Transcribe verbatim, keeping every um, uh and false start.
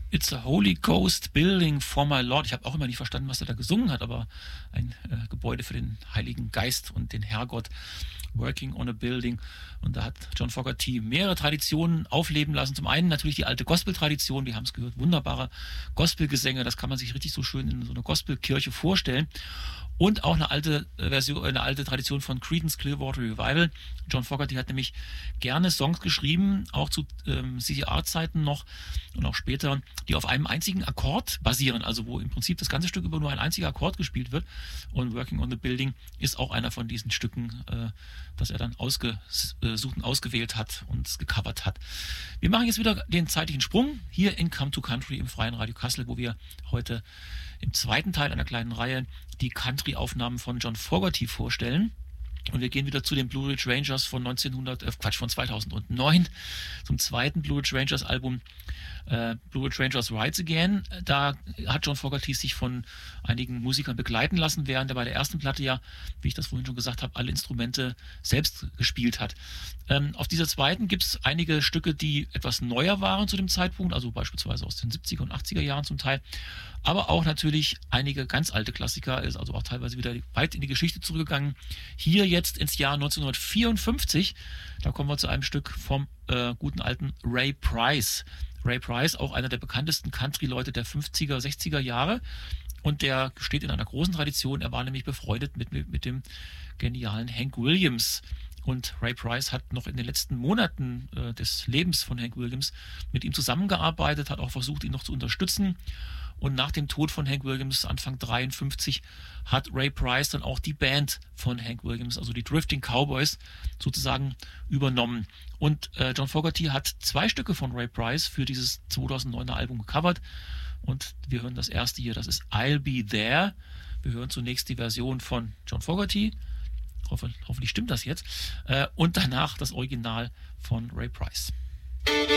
It's a Holy Ghost Building for my Lord. Ich habe auch immer nicht verstanden, was er da gesungen hat, aber ein äh, Gebäude für den Heiligen Geist und den Herrgott. Working on a Building. Und da hat John Fogerty mehrere Traditionen aufleben lassen. Zum einen natürlich die alte Gospel-Tradition, wir haben es gehört, wunderbare Gospelgesänge, das kann man sich richtig so schön in so einer Gospelkirche vorstellen. Und auch eine alte Version, eine alte Tradition von Creedence Clearwater Revival. John Fogerty hat nämlich gerne Songs geschrieben, auch zu ähm, C C R-Zeiten noch und auch später, die auf einem einzigen Akkord basieren, also wo im Prinzip das ganze Stück über nur ein einziger Akkord gespielt wird. Und Working on the Building ist auch einer von diesen Stücken, äh, das er dann ausgesucht und ausgewählt hat und gecovert hat. Wir machen jetzt wieder den zeitlichen Sprung hier in Come to Country im Freien Radio Kassel, wo wir heute im zweiten Teil einer kleinen Reihe die Country-Aufnahmen von John Fogerty vorstellen. Und wir gehen wieder zu den Blue Ridge Rangers von neunzehnhundert, äh, Quatsch, von zweitausendneun, zum zweiten Blue Ridge Rangers Album, äh, Blue Ridge Rangers Rides Again. Da hat John Fogerty sich von einigen Musikern begleiten lassen, während er bei der ersten Platte ja, wie ich das vorhin schon gesagt habe, alle Instrumente selbst gespielt hat. Ähm, auf dieser zweiten gibt es einige Stücke, die etwas neuer waren zu dem Zeitpunkt, also beispielsweise aus den siebziger und achtziger Jahren zum Teil, aber auch natürlich einige ganz alte Klassiker, ist also auch teilweise wieder weit in die Geschichte zurückgegangen. Hier jetzt ins Jahr neunzehnhundertvierundfünfzig, da kommen wir zu einem Stück vom äh, guten alten Ray Price. Ray Price, auch einer der bekanntesten Country-Leute der fünfziger, sechziger Jahre, und der steht in einer großen Tradition. Er war nämlich befreundet mit, mit, mit dem genialen Hank Williams. Und Ray Price hat noch in den letzten Monaten äh, des Lebens von Hank Williams mit ihm zusammengearbeitet, hat auch versucht, ihn noch zu unterstützen. Und nach dem Tod von Hank Williams, Anfang dreiundfünfzig, hat Ray Price dann auch die Band von Hank Williams, also die Drifting Cowboys, sozusagen übernommen. Und äh, John Fogerty hat zwei Stücke von Ray Price für dieses zweitausenddeuner Album gecovert. Und wir hören das erste hier, das ist I'll Be There. Wir hören zunächst die Version von John Fogerty. Hoffe, hoffentlich stimmt das jetzt. Äh, und danach das Original von Ray Price.